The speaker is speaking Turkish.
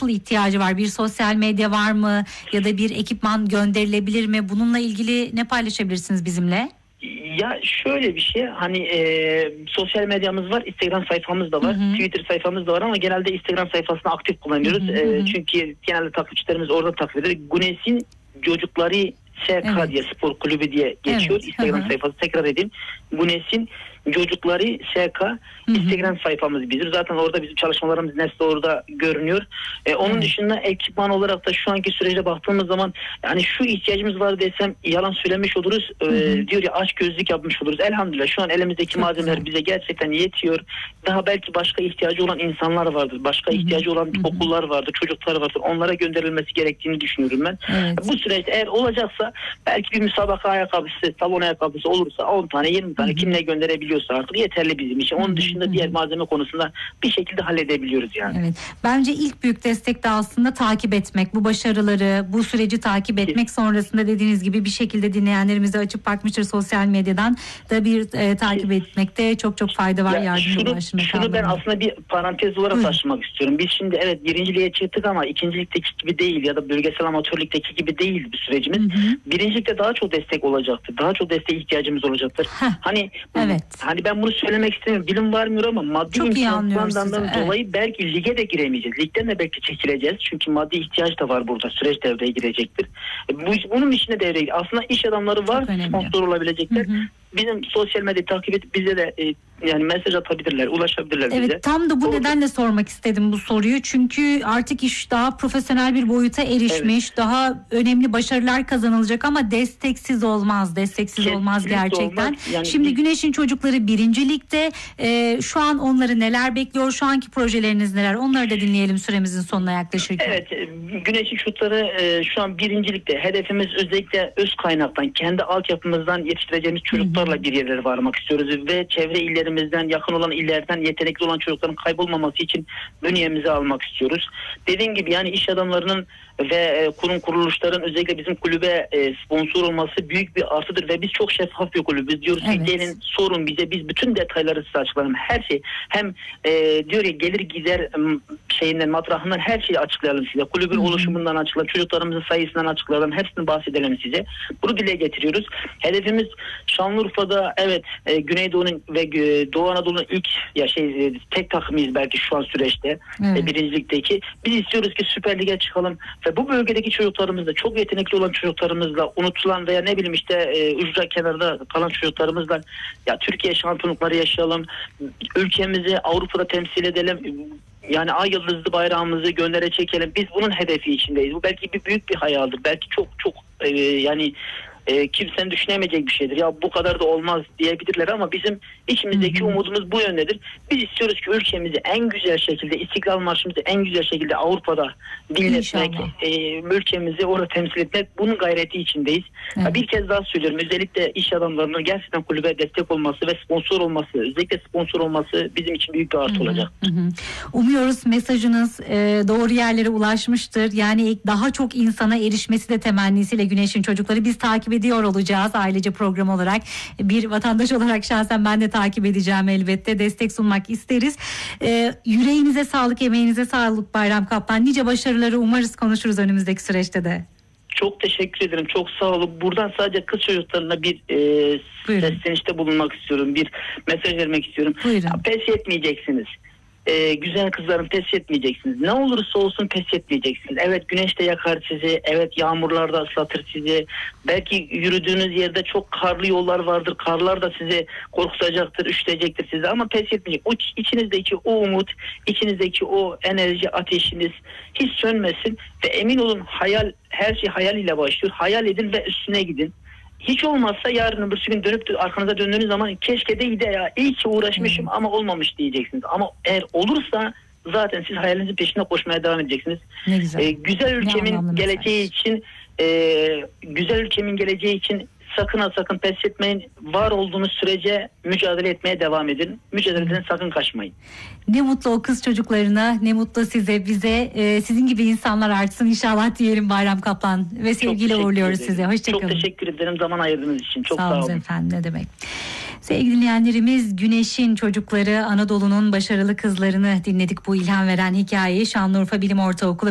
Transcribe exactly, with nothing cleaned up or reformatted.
nasıl ihtiyacı var? Bir sosyal medya var mı? Ya da bir ekipman gönderilebilir mi? Bununla ilgili ne paylaşabilirsiniz bizimle? Ya şöyle bir şey, hani e, sosyal medyamız var, Instagram sayfamız da var, hı hı. Twitter sayfamız da var ama genelde Instagram sayfasını aktif kullanıyoruz. Hı hı hı. E, çünkü genelde takipçilerimiz orada takip eder. Güneş'in Çocukları S K evet. diye, spor kulübü diye geçiyor. Evet. Instagram hı hı. sayfası, tekrar edeyim. Güneş'in Çocukları S K Instagram sayfamız bizim. Zaten orada bizim çalışmalarımız nesli orada görünüyor. Ee, onun evet. dışında ekipman olarak da şu anki sürece baktığımız zaman yani şu ihtiyacımız var desem yalan söylemiş oluruz. Ee, hı hı. Diyor ya, aç gözlük yapmış oluruz. Elhamdülillah şu an elimizdeki çok malzemeler güzel. Bize gerçekten yetiyor. Daha belki başka ihtiyacı olan insanlar vardır. Başka hı hı. ihtiyacı olan hı hı. okullar vardır, çocuklar vardır. Onlara gönderilmesi gerektiğini düşünüyorum ben. Evet. Bu süreçte eğer olacaksa belki bir müsabaka ayakkabısı, salon ayakkabısı olursa on tane yirmi tane hı hı. kimle gönderebiliyor artık yeterli bizim için. Onun dışında diğer malzeme konusunda bir şekilde halledebiliyoruz yani. Evet. Bence ilk büyük destek de aslında takip etmek. Bu başarıları, bu süreci takip etmek, sonrasında dediğiniz gibi bir şekilde dinleyenlerimize açıp bakmıştır sosyal medyadan da bir e, takip etmekte çok çok fayda var. Ya şunu, şunu ben aslında bir parantez olarak Buyurun. taşımak istiyorum. Biz şimdi evet birinciliğe çıktık ama ikincilikteki gibi değil ya da bölgesel amatörlükteki gibi değil bir sürecimiz. Hı hı. Birincilikte daha çok destek olacaktır. Daha çok desteğe ihtiyacımız olacaktır. Heh. Hani evet. Hani ben bunu söylemek istemiyorum. Dilim varmıyor ama maddi imkanlarından dolayı evet. belki lige de giremeyeceğiz. Ligden de belki çekileceğiz. Çünkü maddi ihtiyaç da var burada. Süreç devreye girecektir. Bu, bunun içine devreye girecek. Aslında iş adamları var. Sponsor olabilecekler. Hı hı. Bizim sosyal medyayı takip edip bize de e, yani mesaj atabilirler, ulaşabilirler evet, bize. Evet, tam da bu Doğru. nedenle sormak istedim bu soruyu. Çünkü artık iş daha profesyonel bir boyuta erişmiş. Evet. Daha önemli başarılar kazanılacak ama desteksiz olmaz. Desteksiz Kesinlikle olmaz gerçekten. Olmaz. Yani Şimdi biz... Güneş'in çocukları birinci ligde. E, şu an onları neler bekliyor? Şu anki projeleriniz neler? Onları da dinleyelim süremizin sonuna yaklaşırken. Evet, Güneş'in çocukları e, şu an birinci ligde. Hedefimiz özellikle öz kaynaktan, kendi altyapımızdan yetiştireceğimiz çocuklar bir yerlere varmak istiyoruz ve çevre illerimizden, yakın olan illerden yetenekli olan çocukların kaybolmaması için bünyemize almak istiyoruz. Dediğim gibi yani iş adamlarının ve kurum kuruluşların özellikle bizim kulübe sponsor olması büyük bir artıdır ve biz çok şeffaf bir kulübüz. Diyoruz evet. ki gelin sorun bize, biz bütün detayları size açıklayalım. Her şey hem e, diyor ya gelir gider şeyinden, matrahından her şeyi açıklayalım size. Kulübün hmm. oluşumundan açıklayalım, çocuklarımızın sayısından açıklayalım, hepsini bahsedelim size. Bunu dile getiriyoruz. Hedefimiz Şanlıurfa'da evet e, Güneydoğu'nun ve e, Doğu Anadolu'nun ilk ya şey e, tek takımıyız belki şu an süreçte evet. e, birincilikteki. Biz istiyoruz ki Süper Lig'e çıkalım ve bu bölgedeki çocuklarımızla, çok yetenekli olan çocuklarımızla, unutulan veya ne bileyim işte e, ücra kenarda kalan çocuklarımızla ya Türkiye şampiyonlukları yaşayalım. Ülkemizi Avrupa'da temsil edelim. Yani ay yıldızlı bayrağımızı göndere çekelim. Biz bunun hedefi içindeyiz. Bu belki bir büyük bir hayaldir. Belki çok çok e, yani E, kimsenin düşünemeyecek bir şeydir. Ya bu kadar da olmaz diyebilirler ama bizim içimizdeki hı hı. umudumuz bu yöndedir. Biz istiyoruz ki ülkemizi en güzel şekilde, İstiklal Marşımızı en güzel şekilde Avrupa'da dinletmek, e, ülkemizi orada temsil etmek, bunun gayreti içindeyiz. Evet. Ya bir kez daha söylüyorum, özellikle iş adamlarının gerçekten kulübe destek olması ve sponsor olması, özellikle sponsor olması bizim için büyük bir artı hı hı. olacak. Hı hı. Umuyoruz mesajınız e, doğru yerlere ulaşmıştır. Yani daha çok insana erişmesi de temennisiyle Güneş'in çocukları biz takip ediyor olacağız ailece program olarak. Bir vatandaş olarak şahsen ben de takip edeceğim elbette. Destek sunmak isteriz. Ee, yüreğinize sağlık, emeğinize sağlık Bayram Kaplan. Nice başarıları umarız konuşuruz önümüzdeki süreçte de. Çok teşekkür ederim. Çok sağ olun. Buradan sadece kız çocuklarına bir e, seslenişte bulunmak istiyorum. Bir mesaj vermek istiyorum. Buyurun. Pes etmeyeceksiniz. Ee, güzel kızlarım, pes etmeyeceksiniz. Ne olursa olsun pes etmeyeceksiniz. Evet, güneş de yakar sizi. Evet, yağmurlar da ıslatır sizi. Belki yürüdüğünüz yerde çok karlı yollar vardır. Karlar da sizi korkutacaktır, üşütecektir sizi ama pes etmeyecek. O içinizdeki o umut, içinizdeki o enerji ateşiniz hiç sönmesin ve emin olun hayal, her şey hayal ile başlıyor. Hayal edin ve üstüne gidin. Hiç olmazsa yarın öbür gün dönüp arkanıza döndüğünüz zaman keşke de ya iyi ki uğraşmışım ama olmamış diyeceksiniz. Ama eğer olursa zaten siz hayalinizin peşinde koşmaya devam edeceksiniz. Ne güzel. Ee, güzel ülkemin geleceği için e, güzel ülkemin geleceği için sakın ha sakın pes etmeyin. Var olduğunuz sürece mücadele etmeye devam edin. Mücadeleden sakın kaçmayın. Ne mutlu o kız çocuklarına, ne mutlu size, bize. Ee, sizin gibi insanlar artsın inşallah diyelim Bayram Kaplan. Ve sevgiyle uğurluyoruz size. Hoşçakalın. Çok teşekkür ederim zaman ayırdığınız için. Çok sağ, sağ olun. efendim, ne demek. Sevgili dinleyenlerimiz, Güneş'in çocukları, Anadolu'nun başarılı kızlarını dinledik bu ilham veren hikayeyi. Şanlıurfa Bilim Ortaokulu